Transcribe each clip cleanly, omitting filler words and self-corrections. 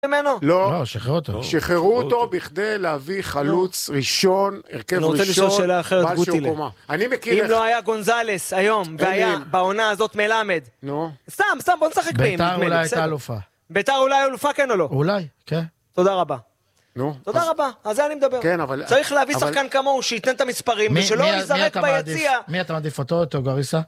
ממנו? לא, שחררו אותו. שחררו אותו בכדי להביא חלוץ ראשון, הרכב ראשון. אני רוצה לשאול שאלה אחרת, גוטילה. אני מכיר אם לא היה גונזלס היום, והיה בעונה הזאת מלמד. נו. סתם, בוא נשחק בהם. ביתר אולי הייתה אלופה. ביתר אולי אלופה, כן או לא? אולי, כן. תודה רבה. נו. תודה רבה, על זה אני מדבר. כן, אבל... צריך להביא שחקן כמוהו, שייתן את המספרים, ושלא ייזרק ביציע. מי אתה מעדיף אותו, גריסה?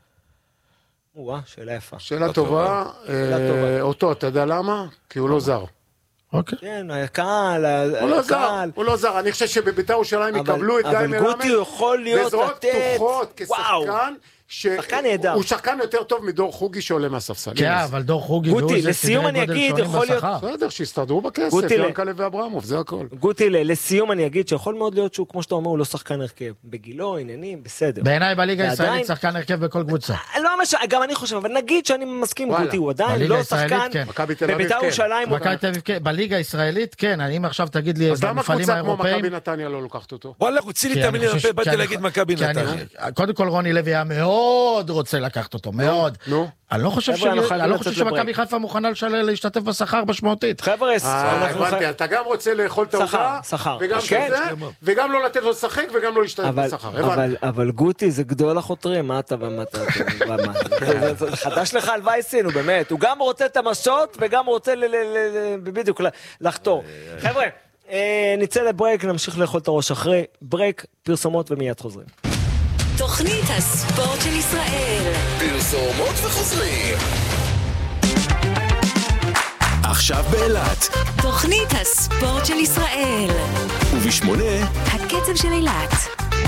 שאלה יפה. שאלה טובה. אותו, אתה יודע למה? כי הוא לא זר. אוקיי. כן, הקהל, הוא לא זר. אני חושב שבביתר ירושלים יקבלו את גיא מלמד. אבל גוטי יכול להיות בזרועות פתוחות כשחקן. שחקן נהדר. הוא שחקן יותר טוב מדור חוגי שעולה מהספסל. כן, אבל דור חוגי גוטי, לסיום אני אגיד, יכול להיות... בסדר, שיסתדרו בכסף, ינקלה ואברמוב, זה הכל. גוטי, לסיום אני אגיד שיכול מאוד להיות שהוא, כמו שאתה אומר, הוא לא שחקן הרכב. בגילו, עניינים, בסדר. בעיניי בליגה הישראלית שחקן הרכב בכל קבוצה. לא משנה, גם אני חושב, אבל נגיד שאני מסכים עם גוטי, הוא עדיין לא שחקן. בביתר ירושלים בליגה הישראלית, כן, אם עכשיו תגיד לי אז למה קבוצה כמו מכבי נתניה לא לוקחת אותו? וואלה, הוציא לי את המילים לפה, באתי להגיד מכבי נתניה. קודם כל רוני לוי היה מאוד רוצה לקחת אותו, מאוד. אני לא חושב שמכבי חיפה מוכנה להשתתף בשכר משמעותית. חבר'ה, אתה גם רוצה לאכול את העוגה, וגם לא לתת לו לשחק, וגם לא להשתתף בשכר. אבל גוטי זה גדול החותרים, מה אתה זה חדש לך על וייסין, הוא באמת, הוא גם רוצה את המשות, וגם רוצה בדיוק לחתור. חבר'ה, נצא לברייק, נמשיך לאכול את הראש אחרי ברייק, פרסומות ומיד חוזרים. תוכנית הספורט של ישראל. פרסומות וחוזרים. עכשיו באילת. תוכנית הספורט של ישראל. ובשמונה. הקצב של אילת.